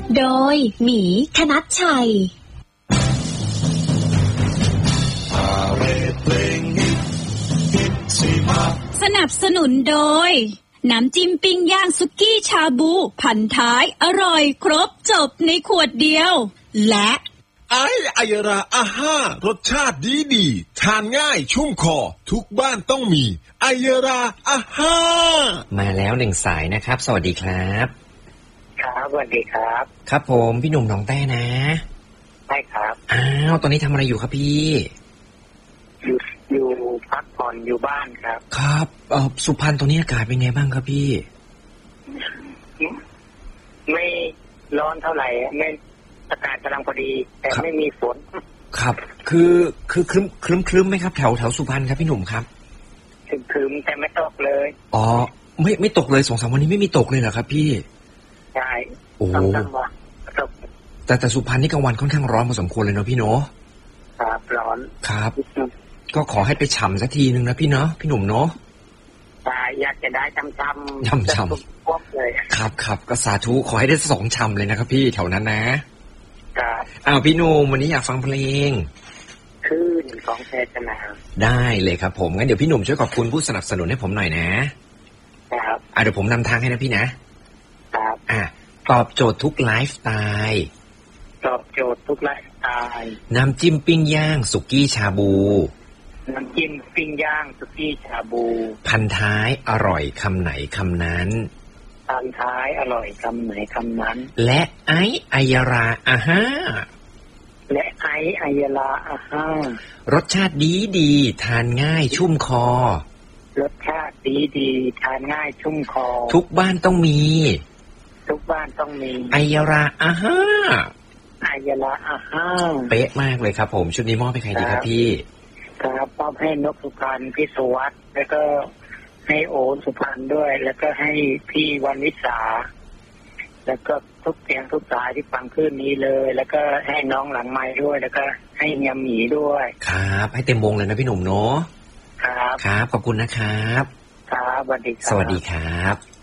โดยหมีธนัชชัยสนับสนุนโดยน้ำจิ้มปิ้งย่างสุกี้ชาบูพันท้ายอร่อยครบจบในขวดเดียวและไอยราอาห้ารสชาติดีทานง่ายชุ่มคอทุกบ้านต้องมีไอยราอาห้ามาแล้วหนึ่งสายนะครับสวัสดีครับครับสวัสดีครับครับผมพี่หนุ่มหนองแต้นะใช่ครับตอนนี้ทำอะไรอยู่ครับพี่อยู่พักผ่อนอยู่บ้านครับครับสุพรรณตอนนี้อากาศเป็นไงบ้างครับพี่ไม่ร้อนเท่าไหร่ไม่อากาศกำลังพอดีแต่ไม่มีฝนครับคือครึ้มไหมครับแถวสุพรรณครับพี่หนุ่มครับครึ้มแต่ไม่ตกเลยอ๋อไม่ตกเลย2-3 วันนี้ไม่มีตกเลยเหรอครับพี่ใช่โอ้แต่สุพรรณนี่กลางวันค่อนข้างร้อนพอสมควรเลยเนาะพี่เนาะครับร้อนครับก็ขอให้ไปฉ่ำสักทีนึงนะพี่เนาะพี่หนุ่มเนาะอยากจะได้ฉ่ำพวกเลยครับก็สาธุขอให้ได้2 ฉ่ำเลยนะครับพี่แถวนั้นนะครับพี่หนุ่มวันนี้อยากฟังเพลงคืนของแพทนาได้เลยครับผมงั้นเดี๋ยวพี่หนุ่มช่วยขอบคุณผู้สนับสนุนให้ผมหน่อยนะครับเดี๋ยวผมนำทางให้นะพี่นะครับตอบโจทย์ทุกไลฟ์สไตล์ตอบโจทย์ทุกไลฟ์สไตล์น้ำจิ้มปิ้งย่างสุกี้ชาบูน้ำจิ้มปิ้งย่างสุกี้ชาบูพันท้ายอร่อยคำไหนคำนั้นพันท้ายอร่อยคำไหนคำนั้นและไอยราอาห้าและไอยราอาห้ารสชาติดีทานง่ายชุ่มคอรสชาติดีทานง่ายชุ่มคอทุกบ้านต้องมีไอยราอาห้าไอยราอาห้าเป๊ะมากเลยครับผมชุดนี้มอบให้ใครดีครับพี่ครับมอบให้นกสุพรรณพี่สุวัฒน์แล้วก็ให้โอสุพรรณด้วยแล้วก็ให้พี่วันวิสาแล้วก็ทุกเสียงทุกสายที่ฟังขึ้นนี้เลยแล้วก็ให้น้องหลังไม้ด้วยแล้วก็ให้เมียหมีด้วยครับให้เต็มวงเลยนะพี่หนุ่มเนาะครับขอบคุณนะครับครับสวัสดีครับสวัสดีครับ